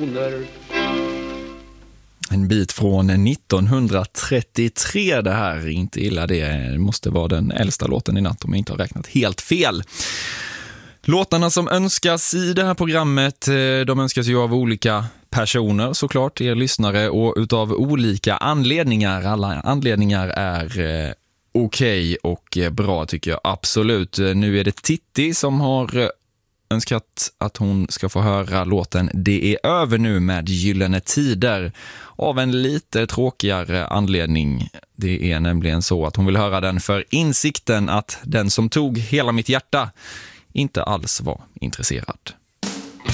toner. En bit från 1933 det här, inte illa det måste vara den äldsta låten i natt om jag inte har räknat helt fel. Låtarna som önskas i det här programmet, de önskas ju av olika personer såklart, er lyssnare, och utav olika anledningar. Alla anledningar är okej och bra tycker jag absolut. Nu är det Titti som har önskat att hon ska få höra låten Det är över nu med Gyllene tider av en lite tråkigare anledning. Det är nämligen så att hon vill höra den för insikten att den som tog hela mitt hjärta inte alls var intresserad.